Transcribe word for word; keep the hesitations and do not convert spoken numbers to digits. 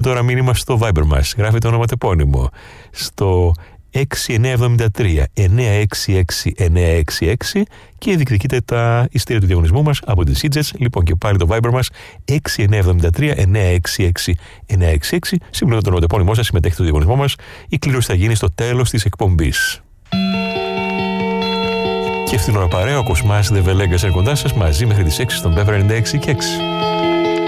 τώρα μήνυμα στο Viber μας. Γράφετε ονοματεπώνυμο στο έξι εννιά επτά τρία εννιά έξι έξι εννιά έξι έξι και διεκδικείτε τα ειστήρια του διαγωνισμού μας από την Σίτζετς. Λοιπόν, και πάλι το Viber μας έξι εννιά επτά τρία εννιά έξι έξι εννιά έξι έξι. Συμπληρώνετε το ονοματεπώνυμό σας, συμμετέχετε στο διαγωνισμό μας. Η κλήρωση θα γίνει στο τέλος της εκπομπής. Και αυτήν την ώρα παρέα ο Κοσμάς The Velegas είναι κοντά σας μαζί μέχρι τις έξι στον Beverly ενενήντα έξι και έξι.